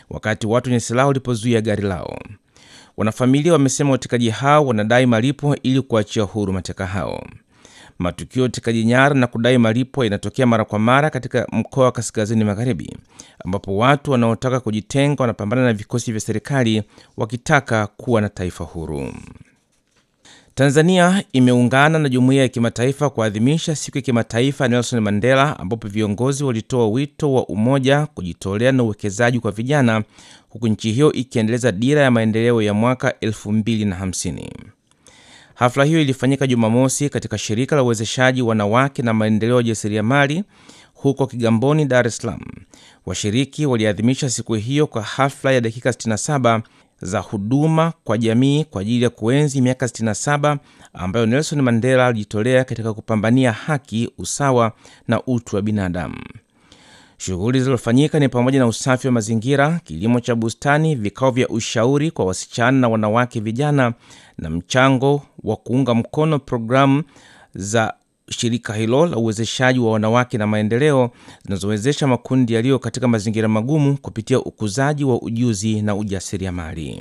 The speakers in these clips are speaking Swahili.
wakati watu wenye silaha walipozuia gari lao. Wanafamilia wamesema watekaji hao wanadai malipo ili kuachia huru mateka hao. Matukio ya utekaji nyara na kudai malipo yanatokea mara kwa mara katika mkoa wa Kaskazini Magharibi, ambapo watu wanaotaka kujitenga wanapambana na vikosi vya serikali wakitaka kuwa na taifa huru. Tanzania imeungana na jumuiya ya kimataifa kuadhimisha siku ya kimataifa Nelson Mandela, ambapo viongozi walitoa wito wa umoja, kujitolea na uwekezaji kwa vijana, huku nchi hiyo ikiendeleza dira ya maendeleo ya mwaka 2050. Hafla hiyo ilifanyika Jumamosi katika shirika la uwezeshaji wanawake na maendeleo ya jasiriamali huko Kigamboni, Dar es Salaam. Washiriki waliadhimisha siku hiyo kwa hafla ya dakika 67 za huduma kwa jamii kwa ajili ya kuenzi miaka 67 ambayo Nelson Mandela alijitolea katika kupambania haki, usawa na utu wa binadamu. Shughuli zilizofanyika ni pamoja na usafi wa mazingira, kilimo cha bustani, vikao vya ushauri kwa wasichana na wanawake vijana, na mchango wa kuunga mkono programu za shirika hilo la uwezeshaji wa wanawake na maendeleo zinazowezesha makundi yaliyo katika mazingira magumu kupitia ukuzaji wa ujuzi na ujasiriamali.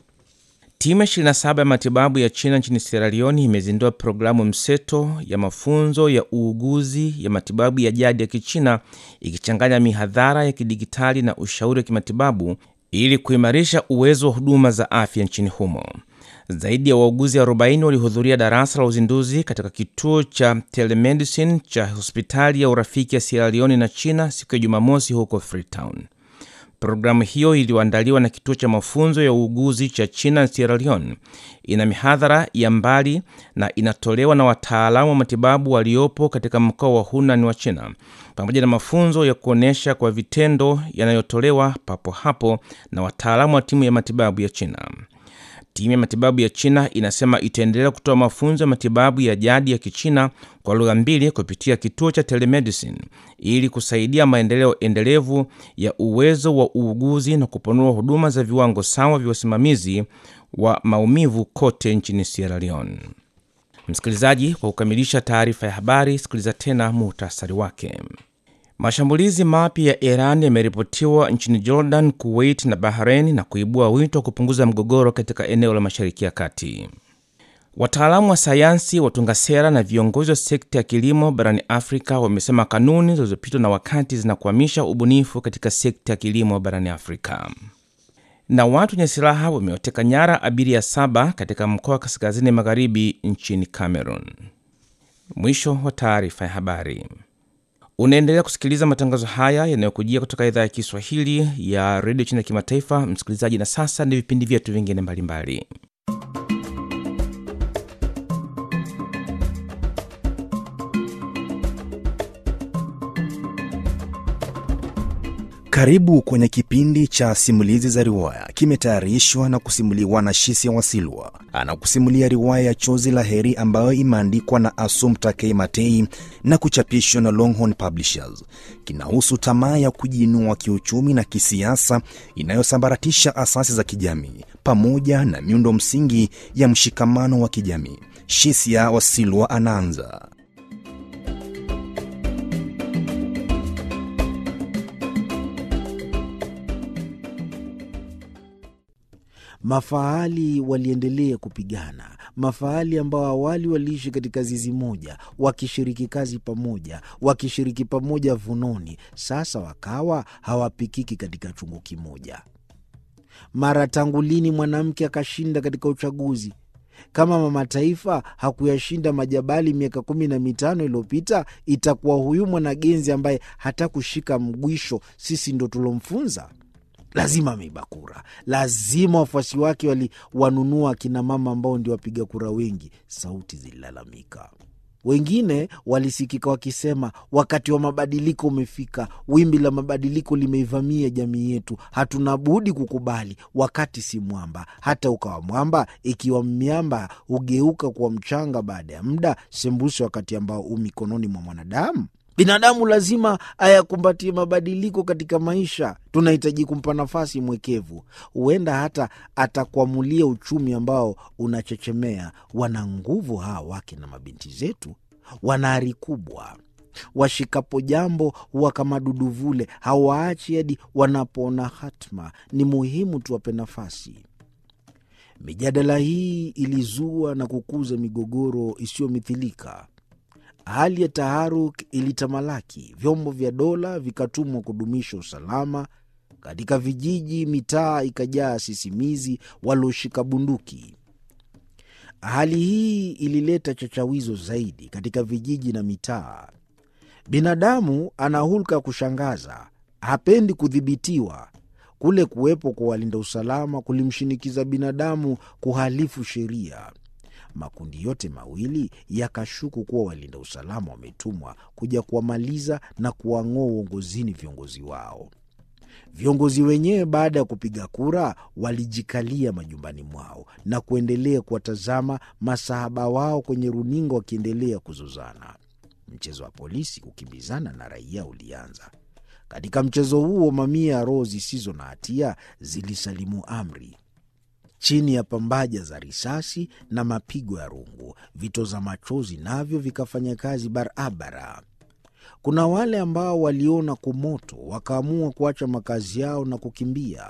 Timu 27 ya matibabu ya China nchini Sierra Leone imezindua programu mseto ya mafunzo ya uuguzi ya matibabu ya jadi ya Kichina, ikichanganya mihadhara ya kidigitali na ushauri wa kimatibabu ili kuimarisha uwezo wa huduma za afya nchini humo. Zaidi ya wauguzi 40 walihudhuria darasa la uzinduzi katika kituo cha telemedicine cha hospitali ya urafiki ya Sierra Leone na China siku ya Jumamosi huko Freetown. Programu hiyo iliyoandaliwa na kituo cha mafunzo ya uuguzi cha China na Sierra Leone ina mihadhara ya mbali na inatolewa na wataalamu wa matibabu waliopo katika mkoa wa Hunan wa China, pamoja na mafunzo ya kuonesha kwa vitendo yanayotolewa papo hapo na wataalamu wa timu ya matibabu ya China. Timu ya matibabu ya China inasema itaendelea kutoa mafunzo ya matibabu ya jadi ya Kichina kwa lugha mbili kupitia kituo cha telemedicine ili kusaidia maendeleo endelevu ya uwezo wa uuguzi na kupanua huduma za viwango sawa vya usimamizi wa maumivu kote nchini Sierra Leone. Msikilizaji, kwa kukamilisha taarifa ya habari, sikiliza tena muhtasari wake. Mashambulizi mapya ya Iran yameripotiwa nchini Jordan, Kuwait na Bahrain na kuibua wito wa kupunguza mgogoro katika eneo la Mashariki ya Kati. Wataalamu wa sayansi, watunga sera na viongozi wa sekta ya kilimo barani Afrika wamesema kanuni zilizopitwa na wakati zinakwamisha ubunifu katika sekta ya kilimo barani Afrika. Na watu wenye silaha wamewateka nyara abiria 7 katika mkoa wa Kaskazini Magharibi nchini Cameroon. Mwisho wa taarifa ya habari. Unaendelea kusikiliza matangazo haya yanayokujia kutoka idhaa ya Kiswahili ya Radio China Kimataifa, msikilizaji, na sasa ni vipindi vyetu vingine mbalimbali. Karibu kwenye kipindi cha simulizi za riwaya. Kimetayarishwa na kusimuliwa na Shisia Wasilwa. Anakusimulia riwaya ya Chozi la Heri ambayo imeandikwa na Assumpta K. Matei na kuchapishwa na Longhorn Publishers. Kinahusu tamaa ya kujiinua kiuchumi na kisiasa inayosambaratisha asasi za kijamii pamoja na miundo msingi ya mshikamano wa kijamii. Shisia Wasilwa anaanza. Mafahali waliendelea kupigana. Mafahali ambao awali waliishi katika zizi moja, wakishiriki kazi pamoja, wakishiriki pamoja vunoni, sasa wakawa hawapikiki katika chungu kimoja. Mara tangu lini mwanamke akashinda katika uchaguzi? Kama mama taifa hakuyashinda majabali miaka 15 iliyopita, itakuwa huyu mwanagenzi ambaye hata kushika mgwisho sisi ndo tulomfunza? Lazima ameiba kura. Lazima wafuasi wake waliwanunua kina mama ambao ndio wapiga kura wengi. Sauti zililalamika. Wengine walisikika wakisema, wakati wa mabadiliko umefika. Wimbi la mabadiliko limeivamia jamii yetu. Hatuna budi kukubali. Wakati si mwamba. Hata ukawa mwamba, ikiwa miamba hugeuka kuwa mchanga baada ya muda, sembuse wakati ambao mikononi mwa mwanadamu. Binadamu lazima ayakumbatie mabadiliko katika maisha. Tunahitaji kumpa nafasi mwekevu. Huenda hata atakuamulia uchumi ambao unachechemea. Wana nguvu hawa wake na mabinti zetu. Wana ari kubwa. Washikapo jambo huwa kama dudu vule, hawaachi hadi wanapoona hatma. Ni muhimu tuwape nafasi. Mijadala hii ilizua na kukuza migogoro isiyomithilika. Hali ya taharuki ilitamalaki. Vyombo vya dola vikatumwa kudumisha usalama. Katika vijiji, mitaa ikajaa sisimizi walioshika bunduki. Hali hii ilileta chachawizo zaidi katika vijiji na mitaa. Binadamu ana hulka ya kushangaza, hapendi kudhibitiwa. Kule kuwepo kwa walinda usalama kulimshinikiza binadamu kuhalifu sheria. Makundi yote mawili yakashuku kuwa walinda usalama wametumwa kuja kuwamaliza na kuwang'oa uongozini viongozi wao. Viongozi wenyewe baada ya kupiga kura walijikalia majumbani mwao na kuendelea kuwatazama masahaba wao kwenye runinga wakiendelea kuzozana. Mchezo wa polisi kukimbizana na raia ulianza. Katika mchezo huo, mamia ya roho zisizo na hatia zilisalimu amri. Chini ya pambaja za risasi na mapigo ya rungu, vitoza machozi navyo vikafanya kazi barabara. Kuna wale ambao waliona kumoto wakaamua kuacha makazi yao na kukimbia.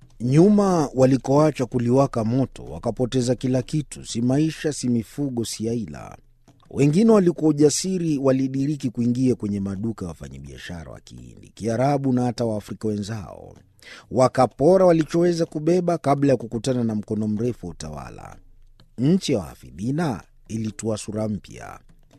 Nyuma walikoacha kuliwaka moto wakapoteza kila kitu, si maisha, si mifugo, si aila. Wengine walikuwa ujasiri, walidiriki kuingia kwenye maduka ya wafanyabiashara wa Kihindi, Kiarabu na hata Waafrika wenzao. Wakapora walichoweza kubeba kabla ya kukutana na mkono mrefu wa utawala. Nchi ya wahafidhina ilitoa sura mpya.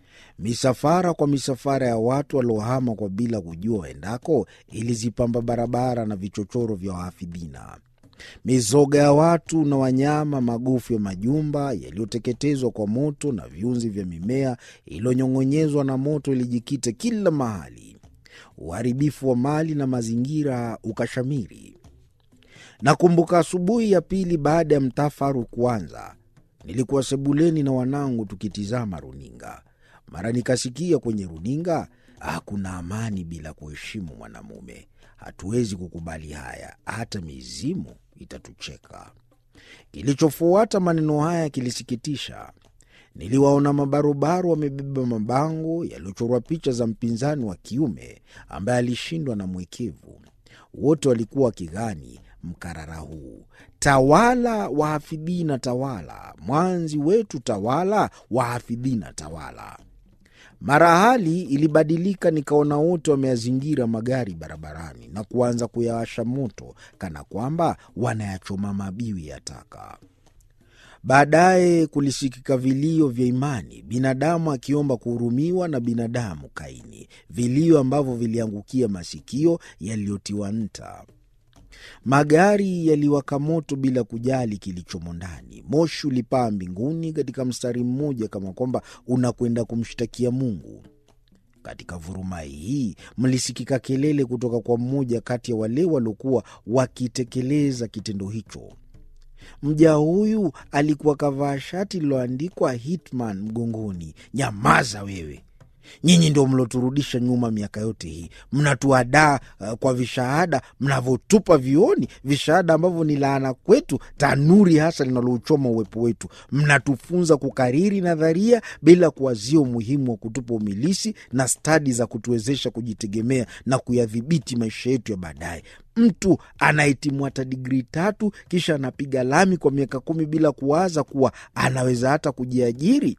Misafara kwa misafara ya watu waliohama kwa bila kujua waendako ilizipamba barabara na vichochoro vya wahafidhina. Mizoga ya watu na wanyama, magofu ya majumba yaliyoteketezwa kwa moto na viunzi vya mimea iliyonyong'onyezwa na moto ilijikita kila mahali. Uharibifu wa mali na mazingira ukashamiri. Nakumbuka asubuhi ya pili baada ya mtafaru kuanza, nilikuwa sebuleni na wanangu tukitizama runinga. Mara nikasikia kwenye runinga, hakuna amani bila kuheshimu mwanamume. Hatuwezi kukubali haya, hata mizimu itatucheka. Kilichofuata maneno haya kilisikitisha. Niliwaona mabarobaro wamebeba mabango yaliyochorwa picha za mpinzani wa kiume ambaye alishindwa na mwekevu. Wote walikuwa wakigani mkarara huu: tawala wahafidhina, tawala mwanzi wetu, tawala wahafidhina, tawala. Mara hali ilibadilika, nikaona wote wameyazingira magari barabarani na kuanza kuyawasha moto kana kwamba wanayachoma mabiwi ya taka. Baadaye kulisikika vilio vya imani, binadamu akiomba kuhurumiwa na binadamu Kaini, vilio ambavyo viliangukia masikio yaliyotiwa nta. Magari yaliwaka moto bila kujali kilichomo ndani. Moshi ulipaa mbinguni katika mstari mmoja kama kwamba unakwenda kumshtakia Mungu. Katika vurumai hii mlisikika kelele kutoka kwa mmoja kati ya wale waliokuwa wakitekeleza kitendo hicho. Mja huyu alikuwa kavaa shati liloandikwa Hitman mgongoni. Nyamaza wewe! Nyinyi ndio mloturudisha nyuma miaka yote hii. Mnatuadaa kwa vishahada mnavyotupa vioni, vishahada ambavyo ni laana kwetu, tanuri hasa linalouchoma uwepo wetu. Mnatufunza kukariri nadharia bila kuwazia umuhimu wa kutupa umilisi na stadi za kutuwezesha kujitegemea na kuyadhibiti maisha yetu ya baadaye. Mtu anahitimu hata digrii 3 kisha anapiga lami kwa miaka 10 bila kuwaza kuwa anaweza hata kujiajiri.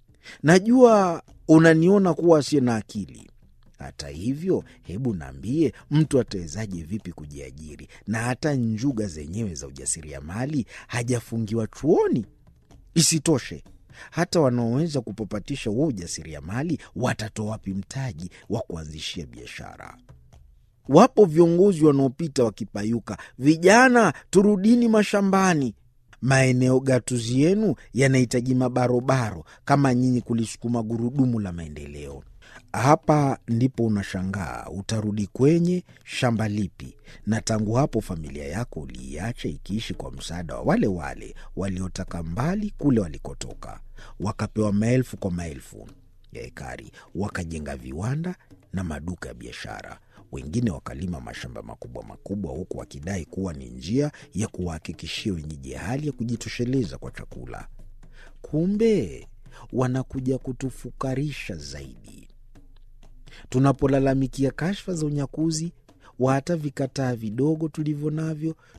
Najua unaniona kuwa asiye na akili. Hata hivyo, hebu niambie, mtu atawezaje vipi kujiajiri? Na hata njuga zenyewe za ujasiriamali hajafungiwa chuoni. Isitoshe, hata wanaoweza kupapatisha huo ujasiriamali watatoa wapi mtaji wa kuanzishia biashara? Wapo viongozi wanaopita wakipayuka, vijana turudini mashambani. Maeneo gatuzi yenu yanahitaji mabarobaro kama nyinyi kulisukuma gurudumu la maendeleo. Hapa ndipo unashangaa utarudi kwenye shamba lipi, na tangu hapo familia yako uliiacha ikiishi kwa msaada wa wale wale waliotaka mbali kule walikotoka. Wakapewa maelfu kwa maelfu ya ekari, wakajenga viwanda na maduka ya biashara. Wengine wakalima mashamba makubwa makubwa, huku wakidai kuwa ni njia ya kuwahakikishia wenyeji hali ya kujitosheleza kwa chakula. Kumbe wanakuja kutufukarisha zaidi. Tunapolalamikia kashfa za unyakuzi wa hata vikataa vidogo tulivyo navyo,